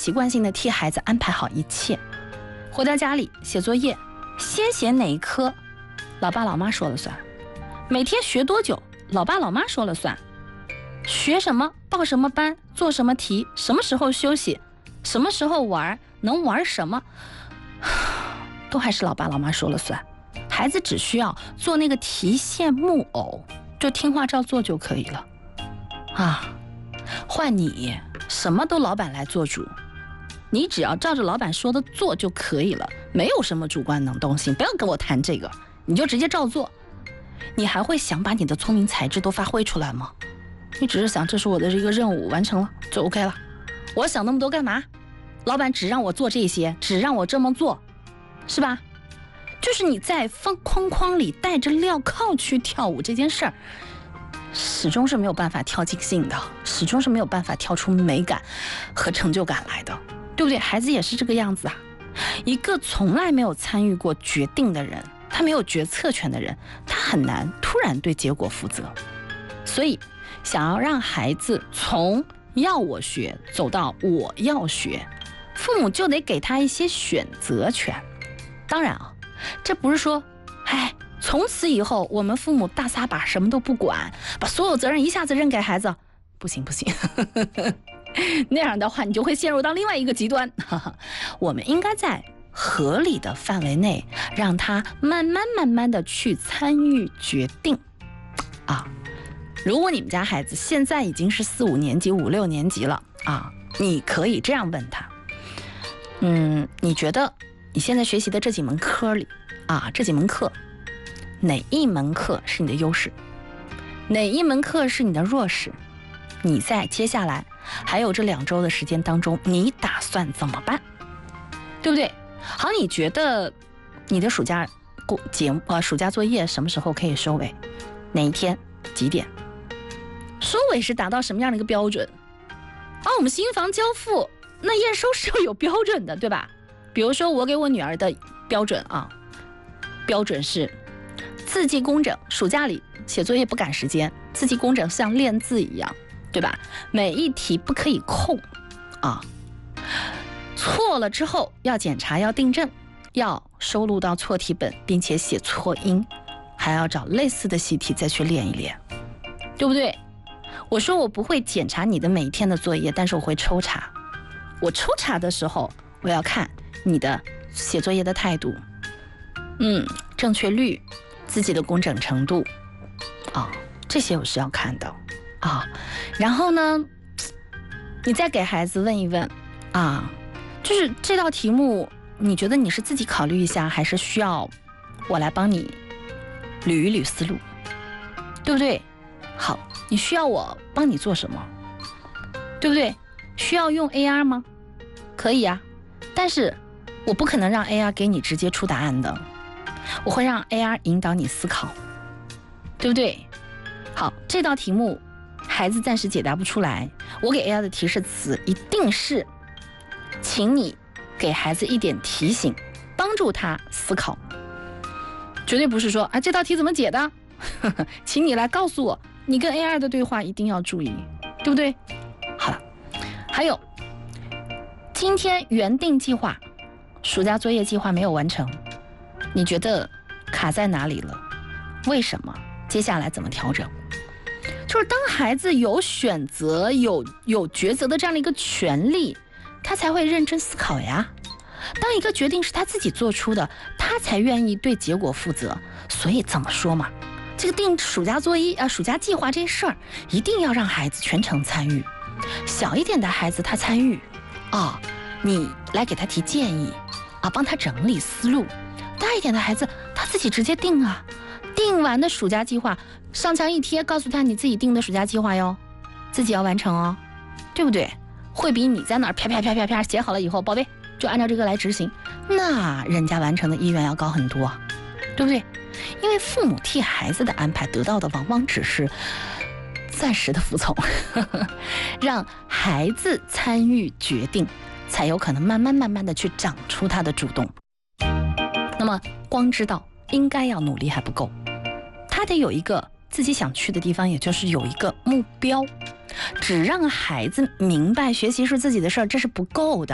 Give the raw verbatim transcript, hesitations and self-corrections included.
习惯性的替孩子安排好一切。回到家里写作业，先写哪一科，老爸老妈说了算；每天学多久，老爸老妈说了算；学什么，报什么班，做什么题，什么时候休息，什么时候玩，能玩什么，都还是老爸老妈说了算。孩子只需要做那个提线木偶，就听话照做就可以了啊。换你什么都老板来做主，你只要照着老板说的做就可以了，没有什么主观能动性，不要跟我谈这个，你就直接照做。你还会想把你的聪明才智都发挥出来吗？你只是想这是我的一个任务，完成了就 OK 了。我想那么多干嘛？老板只让我做这些，只让我这么做，是吧？就是你在方框框里带着镣铐去跳舞这件事儿，始终是没有办法跳尽兴的，始终是没有办法跳出美感和成就感来的，对不对？孩子也是这个样子啊。一个从来没有参与过决定的人，他没有决策权的人，他很难突然对结果负责。所以想要让孩子从要我学走到我要学，父母就得给他一些选择权。当然啊，这不是说哎从此以后我们父母大撒把什么都不管，把所有责任一下子扔给孩子，不行不行那样的话你就会陷入到另外一个极端我们应该在合理的范围内让他慢慢慢慢的去参与决定啊。如果你们家孩子现在已经是四五年级五六年级了啊，你可以这样问他，嗯，你觉得你现在学习的这几门课里啊，这几门课哪一门课是你的优势，哪一门课是你的弱势，你在接下来还有这两周的时间当中你打算怎么办，对不对？好，你觉得你的暑假节目呃暑假作业什么时候可以收尾，哪一天几点，收尾是达到什么样的一个标准啊？我们新房交付那验收是要有标准的，对吧？比如说我给我女儿的标准啊，标准是字迹工整，暑假里写作业不赶时间，字迹工整像练字一样，对吧？每一题不可以空啊，错了之后要检查，要订正，要收录到错题本，并且写错音，还要找类似的习题再去练一练，对不对？我说我不会检查你的每一天的作业，但是我会抽查。我抽查的时候，我要看你的写作业的态度，嗯，正确率，自己的工整程度啊，这些我是要看的啊。然后呢，你再给孩子问一问啊，就是这道题目，你觉得你是自己考虑一下，还是需要我来帮你捋一捋思路，对不对？好，你需要我帮你做什么，对不对？需要用 A R 吗？可以啊，但是我不可能让 A R 给你直接出答案的，我会让 A R 引导你思考，对不对？好，这道题目孩子暂时解答不出来，我给 A R 的提示词一定是请你给孩子一点提醒，帮助他思考，绝对不是说啊这道题怎么解的请你来告诉我。你跟 A R 的对话一定要注意，对不对？好了，还有今天原定计划暑假作业计划没有完成，你觉得卡在哪里了？为什么？接下来怎么调整？就是当孩子有选择有有抉择的这样的一个权利，他才会认真思考呀。当一个决定是他自己做出的，他才愿意对结果负责。所以怎么说嘛，这个定暑假作业啊，暑假计划这事儿一定要让孩子全程参与。小一点的孩子他参与啊，你来给他提建议啊，帮他整理思路。大一点的孩子他自己直接定啊，定完的暑假计划上墙一贴，告诉他你自己定的暑假计划哟，自己要完成哦，对不对？会比你在那儿啪啪啪啪啪写好了以后，宝贝就按照这个来执行，那人家完成的意愿要高很多，对不对？因为父母替孩子的安排得到的往往只是暂时的服从让孩子参与决定，才有可能慢慢慢慢的去长出他的主动。那么光知道应该要努力还不够，他得有一个自己想去的地方，也就是有一个目标。只让孩子明白学习是自己的事儿，这是不够的。